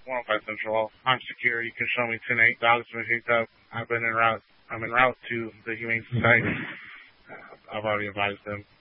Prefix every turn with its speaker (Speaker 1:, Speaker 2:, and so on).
Speaker 1: 105 Central. I'm secure. You can show me 10-8. Dog's been picked up. I'm en route to the Humane Society. I've already advised them.